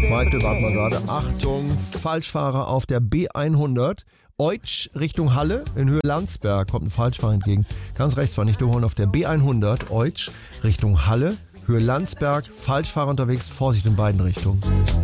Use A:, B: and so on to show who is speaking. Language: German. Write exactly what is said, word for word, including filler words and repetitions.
A: Malte, warte mal gerade. Achtung, Falschfahrer auf der B hundert. Eutsch Richtung Halle in Höhe Landsberg kommt ein Falschfahrer entgegen. Ganz rechts war nicht überholen auf der B hundert. Eutsch Richtung Halle, Höhe Landsberg. Falschfahrer unterwegs, Vorsicht in beiden Richtungen.